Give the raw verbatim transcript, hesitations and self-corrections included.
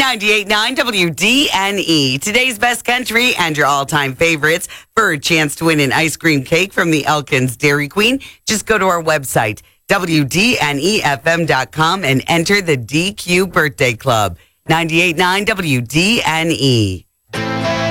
ninety-eight point nine W D N E. Today's best country and your all-time favorites. For a chance to win an ice cream cake from the Elkins Dairy Queen, just go to our website, W D N E F M dot com, and enter the D Q Birthday Club. ninety-eight point nine W D N E.